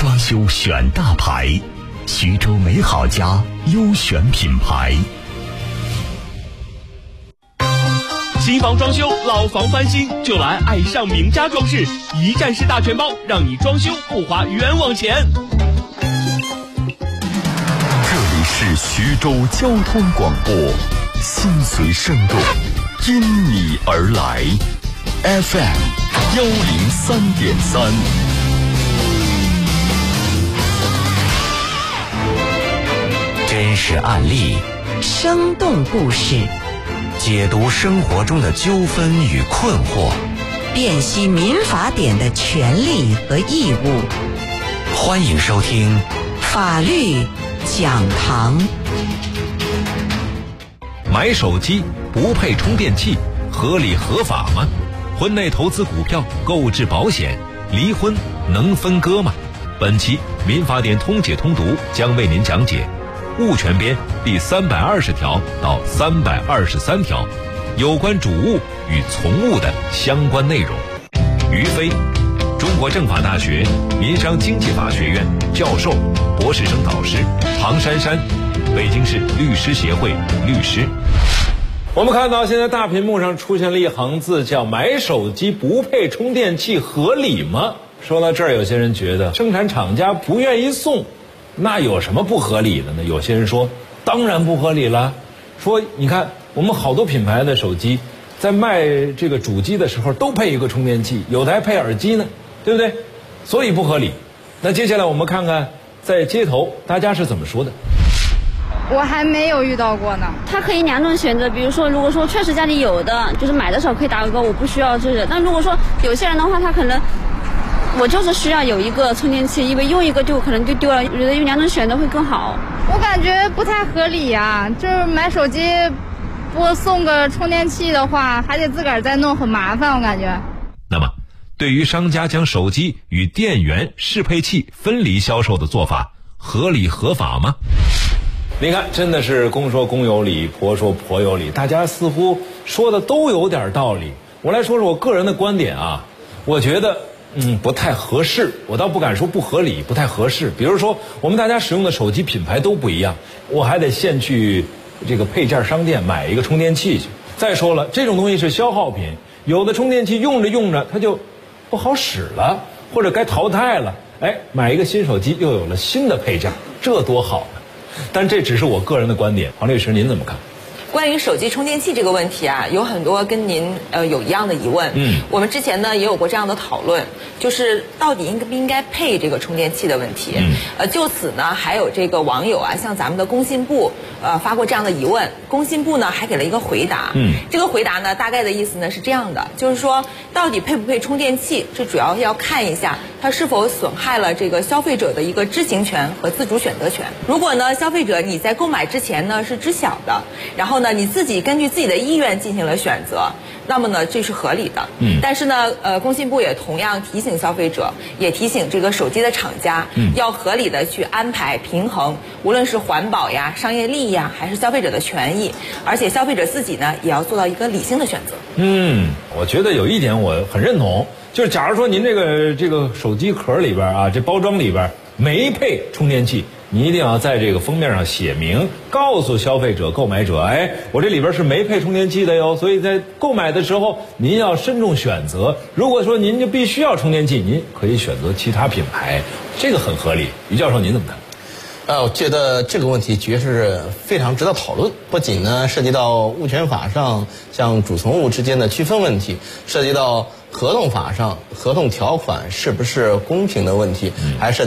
装修选大牌，徐州美好家优选品牌。 新房装修，老房翻新，就来爱上名家装饰，一站式大全包，让你装修不花冤枉钱。 这里是徐州交通广播，心随声动，因你而来 FM103.3。真实案例， 生动故事， 解读生活中的纠纷与困惑， 辨析民法典的权利和义务。 欢迎收听法律讲堂。 买手机不配充电器，合理合法吗？婚内投资股票、购置保险，离婚能分割吗？本期民法典通解通读将为您讲解物权编第320条到323条有关主物与从物的相关内容。于飞，中国政法大学民商经济法学院教授、博士生导师，唐珊珊，北京市律师协会律师。 我们看到现在大屏幕上出现了一行字，叫买手机不配充电器合理吗？说到这儿，有些人觉得生产厂家不愿意送，那有什么不合理的呢？有些人说当然不合理了，说你看我们好多品牌的手机在卖这个主机的时候都配一个充电器，有的还配耳机呢，对不对？所以不合理。那接下来我们看看在街头大家是怎么说的。 我还没有遇到过呢。 它可以两种选择，比如说如果说确实家里有的，就是买的时候可以打个勾，我不需要这个。但如果说有些人的话，他可能我就是需要有一个充电器，因为用一个就可能就丢了，觉得有两种选择会更好。 我感觉不太合理呀，就是买手机不送个充电器的话，还得自个儿再弄，很麻烦，我感觉。 那么对于商家将手机与电源适配器分离销售的做法，合理合法吗？ 你看，真的是公说公有理，婆说婆有理，大家似乎说的都有点道理。我来说说我个人的观点啊，我觉得不太合适，我倒不敢说不合理，不太合适。比如说我们大家使用的手机品牌都不一样，我还得先去这个配件商店买一个充电器去。再说了，这种东西是消耗品，有的充电器用着用着它就不好使了，或者该淘汰了，买一个新手机又有了新的配件，这多好呢。但这只是我个人的观点，黄律师您怎么看？ 关于手机充电器这个问题啊，有很多跟您有一样的疑问。我们之前呢也有过这样的讨论，就是到底应不应该配这个充电器的问题。就此呢，还有这个网友啊向咱们的工信部发过这样的疑问，工信部呢还给了一个回答。这个回答呢大概的意思呢是这样的，就是说到底配不配充电器，这主要要看一下它是否损害了这个消费者的一个知情权和自主选择权。如果呢消费者你在购买之前呢是知晓的，然后呢你自己根据自己的意愿进行了选择，那么呢这是合理的。但是呢工信部也同样提醒消费者，也提醒这个手机的厂家，要合理的去安排平衡，无论是环保呀、商业利益呀，还是消费者的权益，而且消费者自己呢也要做到一个理性的选择。 我觉得有一点我很认同，就是假如说您这个手机壳里边啊，这包装里边没配充电器，你一定要在这个封面上写明，告诉消费者、购买者，我这里边是没配充电器的哟。所以在购买的时候，您要慎重选择。如果说您就必须要充电器，您可以选择其他品牌，这个很合理。于教授您怎么看？ 我觉得这个问题确实是非常值得讨论。不仅呢涉及到物权法上像主从物之间的区分问题，涉及到合同法上合同条款是不是公平的问题，还涉及